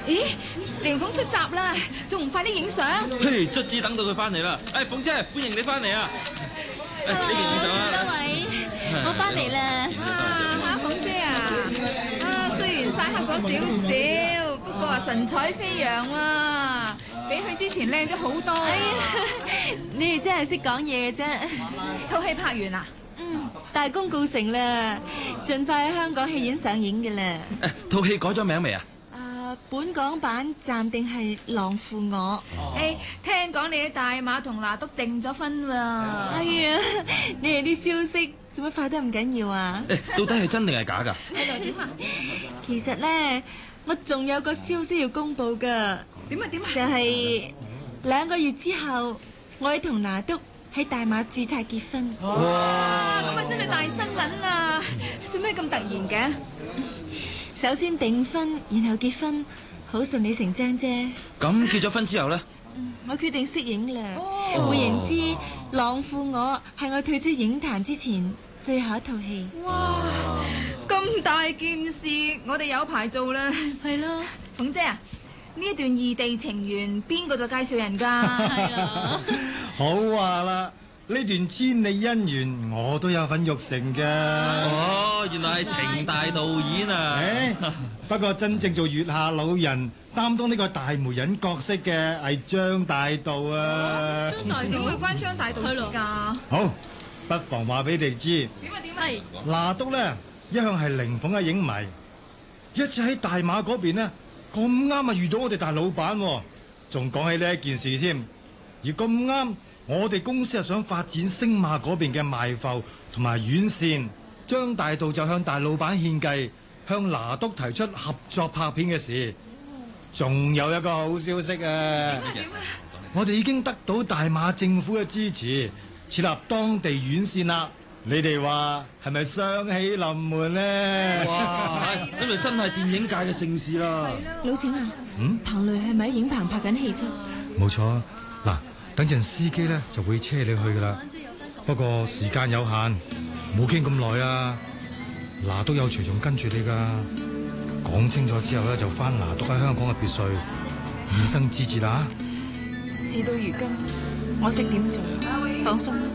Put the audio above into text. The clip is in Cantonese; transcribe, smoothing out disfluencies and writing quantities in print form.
咦，凌鳳出閘啦，仲唔快啲影相？ 嘿，卒之等到佢翻嚟啦！鳳姐，歡迎你翻嚟啊！呢件影相啊， 多位，我翻嚟啦。 鳳姐啊，雖然曬黑咗少少，不過神采飛揚喎，比佢之前靚咗好多。 你哋真係識講嘢嘅啫。 套戲拍完啦？ 大功告成啦，盡快喺香港戲院上映嘅啦。 套戲改咗名未啊？ 本港版暫定係《狼父我》。 聽講你喺大馬同拿督訂咗婚喎。 係啊，你哋啲消息做乜快得咁緊要啊？ 到底係真定係假㗎？ 點啊？ 其實咧，我仲有個消息要公佈㗎。 點啊？ 就係2個月之後，我哋同拿督喺大馬註冊結婚。 哇！咁啊真係大新聞啦！做咩咁突然嘅？ 首先訂婚，然後結婚，好順理成章啫。 咁結咗婚之後咧？ 我決定息影啦。換言之，《狼父我》係我退出影壇之前最後一套戲。 哇！咁大件事，我哋有排做啦。 係咯， 鳳姐啊，呢一段異地情緣，邊個做介紹人㗎？係啊。 好話啦，呢段千里姻緣我都有份續成㗎。 哦，原來係程大導演啊！ 不過真正做月下老人擔當呢個大媒人角色嘅係張大道啊！ 張大道點會關張大道事㗎？ 好，不妨話俾你知。 點啊？ 拿督呢一向係凌鳳嘅影迷，一次喺大馬嗰邊呢，咁啱啊遇到我哋大老闆，仲講起呢一件事添。而咁啱，我哋公司係想發展星馬嗰邊嘅賣埠同埋院線，張大道就向大老闆獻計，向拿督提出合作拍片嘅事。仲有一個好消息啊！我哋已經得到大馬政府嘅支持，設立當地院線啦。你哋話係咪雙喜臨門呢？ 哇！咁就真係電影界嘅盛事啦。 老程啊，彭雷係咪喺影棚拍緊戲啫？ 冇錯，嗱，等陣司機咧就會車你去噶啦。不過時間有限，冇傾咁耐啊。拿督有隨從跟住你噶，講清楚之後咧就翻拿督喺香港嘅別墅，以生之節啦。 事到如今，我識點做，放心。